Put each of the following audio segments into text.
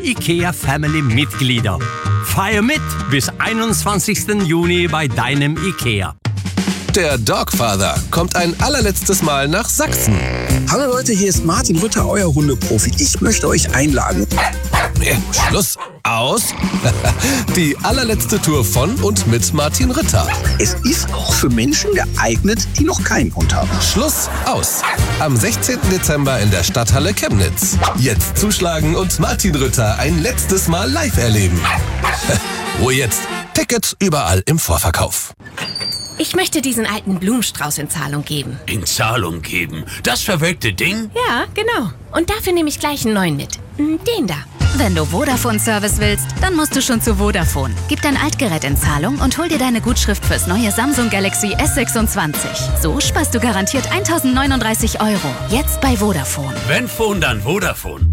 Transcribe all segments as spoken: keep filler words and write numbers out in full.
IKEA Family Mitglieder. Feier mit bis einundzwanzigsten Juni bei deinem IKEA. Der Dogfather kommt ein allerletztes Mal nach Sachsen. Hallo Leute, hier ist Martin Rütter, euer Hundeprofi. Ich möchte euch einladen. Schluss, aus. Die allerletzte Tour von und mit Martin Rütter. Es ist auch für Menschen geeignet, die noch keinen Hund haben. Schluss, aus. Am sechzehnten Dezember in der Stadthalle Chemnitz. Jetzt zuschlagen und Martin Rütter ein letztes Mal live erleben. Ruhe jetzt. Tickets überall im Vorverkauf. Ich möchte diesen alten Blumenstrauß in Zahlung geben. In Zahlung geben? Das verwelkte Ding? Ja, genau. Und dafür nehme ich gleich einen neuen mit. Den da. Wenn du Vodafone-Service willst, dann musst du schon zu Vodafone. Gib dein Altgerät in Zahlung und hol dir deine Gutschrift fürs neue Samsung Galaxy S sechsundzwanzig. So sparst du garantiert eintausendneununddreißig Euro. Jetzt bei Vodafone. Wenn Phone, dann Vodafone.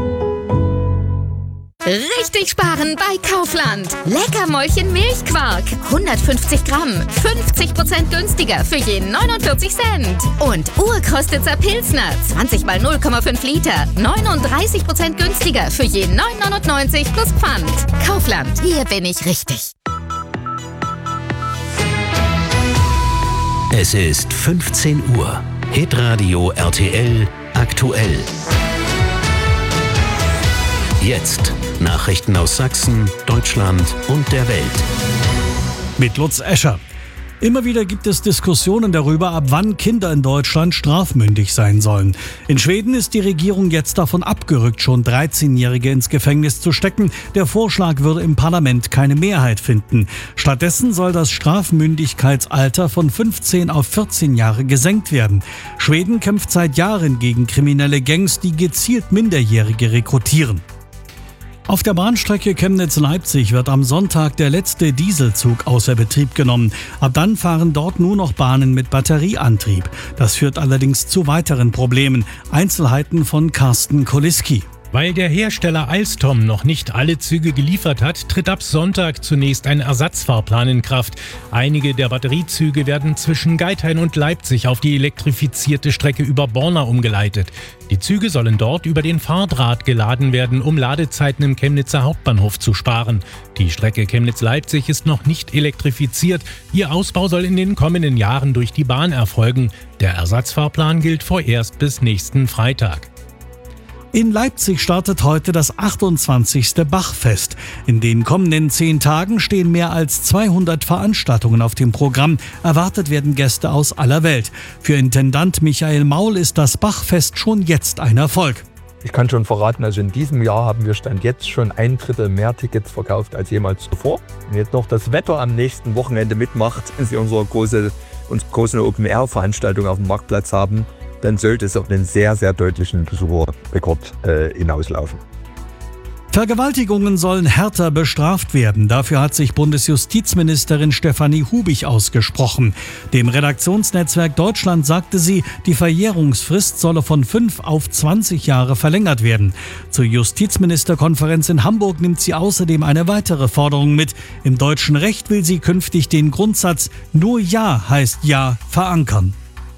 Richtig sparen bei Kaufland. Leckermäulchen Milchquark. hundertfünfzig Gramm. fünfzig Prozent günstiger für jeden neunundvierzig Cent. Und Urkrostitzer Pilsner. zwanzig mal null Komma fünf Liter. neununddreißig Prozent günstiger für jeden neun neunundneunzig plus Pfand. Kaufland. Hier bin ich richtig. Es ist fünfzehn Uhr. Hitradio R T L aktuell. Jetzt Nachrichten aus Sachsen, Deutschland und der Welt. Mit Lutz Escher. Immer wieder gibt es Diskussionen darüber, ab wann Kinder in Deutschland strafmündig sein sollen. In Schweden ist die Regierung jetzt davon abgerückt, schon dreizehnjährige ins Gefängnis zu stecken. Der Vorschlag würde im Parlament keine Mehrheit finden. Stattdessen soll das Strafmündigkeitsalter von fünfzehn auf vierzehn Jahre gesenkt werden. Schweden kämpft seit Jahren gegen kriminelle Gangs, die gezielt Minderjährige rekrutieren. Auf der Bahnstrecke Chemnitz-Leipzig wird am Sonntag der letzte Dieselzug außer Betrieb genommen. Ab dann fahren dort nur noch Bahnen mit Batterieantrieb. Das führt allerdings zu weiteren Problemen. Einzelheiten von Carsten Koliski. Weil der Hersteller Alstom noch nicht alle Züge geliefert hat, tritt ab Sonntag zunächst ein Ersatzfahrplan in Kraft. Einige der Batteriezüge werden zwischen Geithain und Leipzig auf die elektrifizierte Strecke über Borna umgeleitet. Die Züge sollen dort über den Fahrdraht geladen werden, um Ladezeiten im Chemnitzer Hauptbahnhof zu sparen. Die Strecke Chemnitz-Leipzig ist noch nicht elektrifiziert. Ihr Ausbau soll in den kommenden Jahren durch die Bahn erfolgen. Der Ersatzfahrplan gilt vorerst bis nächsten Freitag. In Leipzig startet heute das achtundzwanzigste Bachfest. In den kommenden zehn Tagen stehen mehr als zweihundert Veranstaltungen auf dem Programm. Erwartet werden Gäste aus aller Welt. Für Intendant Michael Maul ist das Bachfest schon jetzt ein Erfolg. Ich kann schon verraten, also in diesem Jahr haben wir Stand jetzt schon ein Drittel mehr Tickets verkauft als jemals zuvor. Wenn jetzt noch das Wetter am nächsten Wochenende mitmacht, wenn Sie unsere große, unsere große Open-Air-Veranstaltung auf dem Marktplatz haben, dann sollte es auf einen sehr, sehr deutlichen Besucherrekord äh, hinauslaufen. Vergewaltigungen sollen härter bestraft werden. Dafür hat sich Bundesjustizministerin Stefanie Hubich ausgesprochen. Dem Redaktionsnetzwerk Deutschland sagte sie, die Verjährungsfrist solle von fünf auf zwanzig Jahre verlängert werden. Zur Justizministerkonferenz in Hamburg nimmt sie außerdem eine weitere Forderung mit. Im deutschen Recht will sie künftig den Grundsatz "Nur Ja heißt Ja" verankern.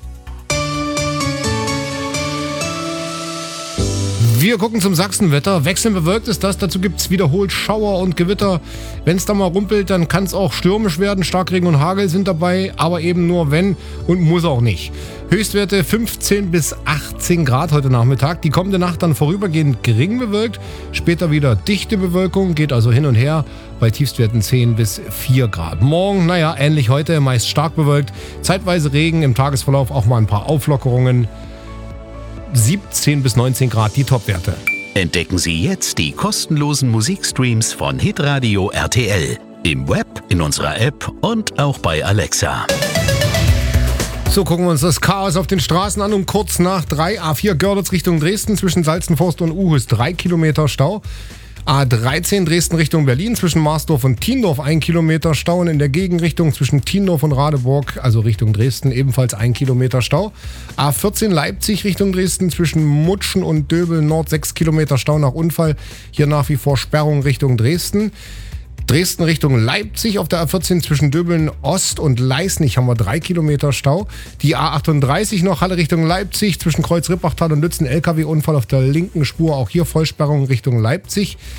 Wir gucken zum Sachsenwetter. Wechselnd bewölkt ist das. Dazu gibt es wiederholt Schauer und Gewitter. Wenn es da mal rumpelt, dann kann es auch stürmisch werden. Starkregen und Hagel sind dabei, aber eben nur wenn und muss auch nicht. Höchstwerte fünfzehn bis achtzehn Grad heute Nachmittag. Die kommende Nacht dann vorübergehend gering bewölkt. Später wieder dichte Bewölkung, geht also hin und her bei Tiefstwerten zehn bis vier Grad. Morgen, naja, ähnlich heute, meist stark bewölkt. Zeitweise Regen, im Tagesverlauf auch mal ein paar Auflockerungen. siebzehn bis neunzehn Grad die Topwerte. Entdecken Sie jetzt die kostenlosen Musikstreams von Hitradio R T L. Im Web, in unserer App und auch bei Alexa. So, gucken wir uns das Chaos auf den Straßen an. Um kurz nach drei, A vier Görlitz Richtung Dresden zwischen Salzenforst und Uhus drei Kilometer Stau. A dreizehn Dresden Richtung Berlin zwischen Marsdorf und Tiendorf ein Kilometer Stau und in der Gegenrichtung zwischen Tiendorf und Radeburg, also Richtung Dresden, ebenfalls ein Kilometer Stau. A vierzehn Leipzig Richtung Dresden zwischen Mutschen und Döbel Nord sechs Kilometer Stau nach Unfall. Hier nach wie vor Sperrung Richtung Dresden. Dresden Richtung Leipzig auf der A vierzehn zwischen Döbeln Ost und Leisnig haben wir drei Kilometer Stau. Die A achtunddreißig noch Halle Richtung Leipzig zwischen Kreuz Rippachtal und Lützen L K W-Unfall auf der linken Spur. Auch hier Vollsperrung Richtung Leipzig.